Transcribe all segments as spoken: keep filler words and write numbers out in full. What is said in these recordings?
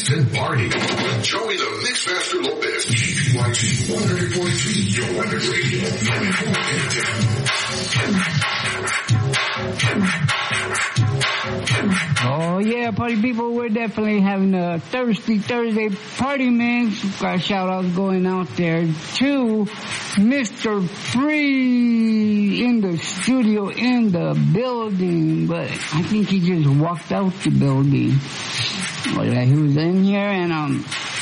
and party with Joey the Mixmaster Lopez. K P Y T one hundred point three, your weather radio, Oh yeah, party people, we're definitely having a Thirsty Thursday party, man. Got shout outs going out there to Mister Free in the studio, in the building, but I think he just walked out the building. Well, yeah, he was in here, and um,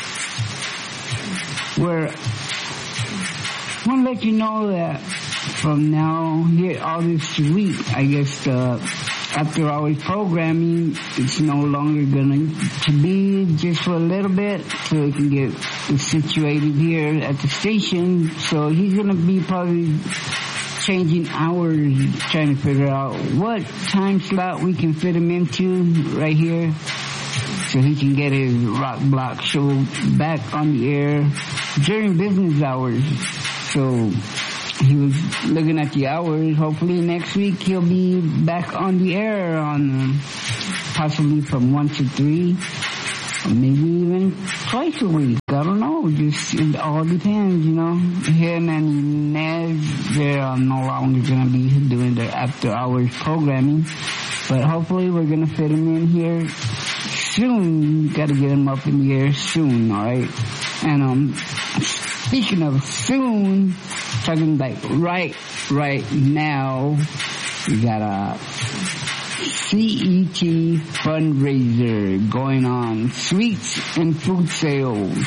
we're I want to let you know that from now here all this week, I guess uh, after hours programming, it's no longer going to be just for a little bit, so we can get situated here at the station. So he's going to be probably changing hours, trying to figure out what time slot we can fit him into right here, so he can get his Rock Block show back on the air during business hours. So he was looking at the hours. Hopefully next week he'll be back on the air on um, possibly from one to three, or maybe even twice a week. I don't know. Just it all depends, you know. Him and Nez, they're um, no longer going to be doing their after hours programming, but hopefully we're going to fit him in here soon. Got to get him up in the air soon, all right? And um, speaking of soon, talking like right, right now, we got a C E T fundraiser going on. Sweets and food sales.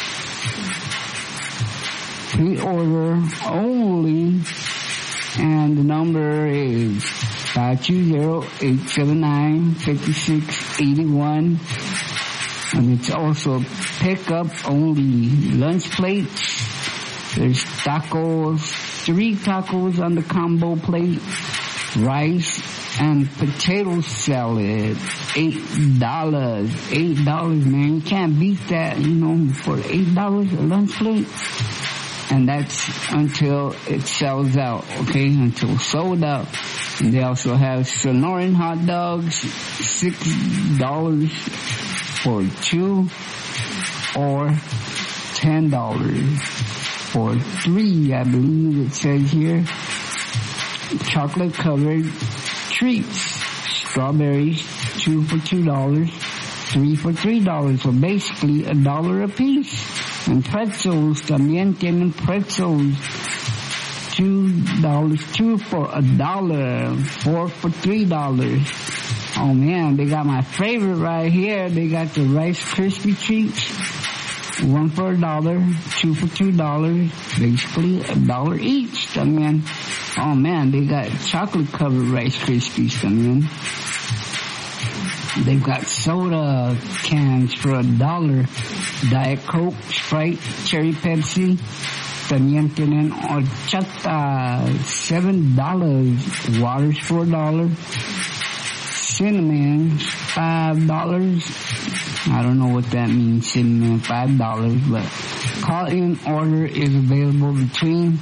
Pre-order only, and the number is five two zero, eight seven nine, five six eight one. And it's also pick-up only. Lunch plates. There's tacos, three tacos on the combo plate, rice and potato salad, eight dollars. Eight dollars, man. You can't beat that, you know, for eight dollars a lunch plate. And that's until it sells out, okay? Until sold out. And they also have Sonoran hot dogs, six dollars for two, or ten dollars for three, I believe it says here. Chocolate covered treats, strawberries, two for two dollars, three for three dollars, so basically a dollar a piece. And pretzels, también tienen pretzels, two dollars, two for a dollar, four for three dollars. Oh man, they got my favorite right here. They got the Rice Krispie treats. One for a dollar, two for two dollars, basically a dollar each. I mean, oh man, they got chocolate covered Rice Krispies. I mean, they've got soda cans for a dollar, Diet Coke, Sprite, Cherry Pepsi. También tienen horchata, seven dollars, waters for a dollar, cinnamon, five dollars. I don't know what that means, cinnamon, five dollars, but call-in order is available between,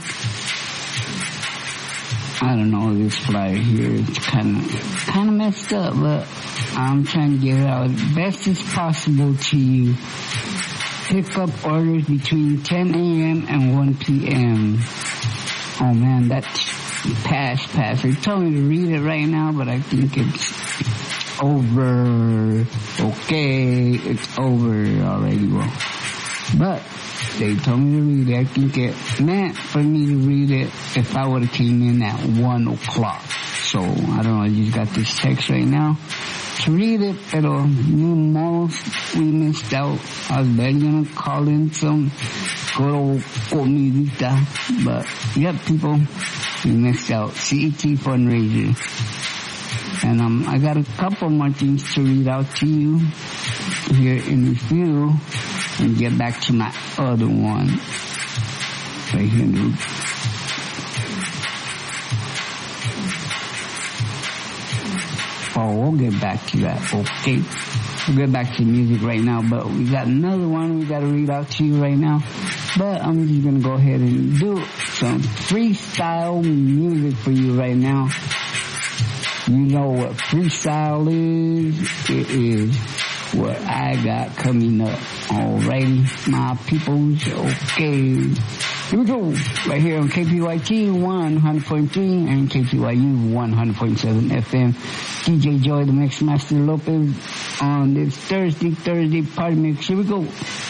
I don't know, this flyer here, it's kind of, kind of messed up, but I'm trying to get it out as best as possible to you. Pick up orders between ten a.m. and one p.m. Oh man, that's past, past. They told me to read it right now, but I think it's over. Okay, it's over already. Well, but they told me to read it. I think it meant for me to read it if I would have came in at one o'clock. So I don't know. I just got this text right now to read it, pero you most we missed out. I was barely gonna call in some good old comidita, but yep, people, we missed out. C E T fundraiser. And um, I got a couple more things to read out to you here in review and get back to my other one right here in the Oh, we'll get back to that, okay? We'll get back to music right now, but we got another one we got to read out to you right now. But I'm just going to go ahead and do some freestyle music for you right now. You know what freestyle is? It is what I got coming up. Alrighty, my peoples. Okay. Here we go. Right here on K P Y T one hundred point three and K P Y U one hundred point seven F M. D J Joy, the Mix Master Lopez on this Thursday, Thursday party mix. Here we go.